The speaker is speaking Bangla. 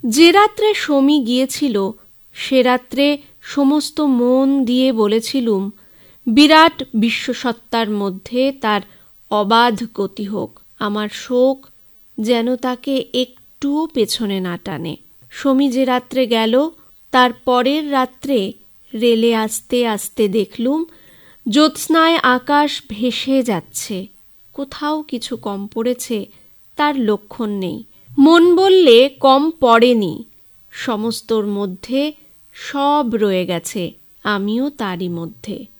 যে রাত্রে সমী গিয়েছিল সে রাত্রে সমস্ত মন দিয়ে বলেছিলুম বিরাট বিশ্বসত্তার মধ্যে তার অবাধ গতি হোক, আমার শোক যেন তাকে একটুও পেছনে না টানে। সমী যে রাত্রে গেল তার পরের রাত্রে রেলে আসতে আসতে দেখলুম জ্যোৎস্নায় আকাশ ভেসে যাচ্ছে, কোথাও কিছু কম পড়েছে তার লক্ষণ নেই। মন বললে কম পড়েনি, সমস্তর মধ্যে সব রয়ে গেছে, আমিও তারই মধ্যে।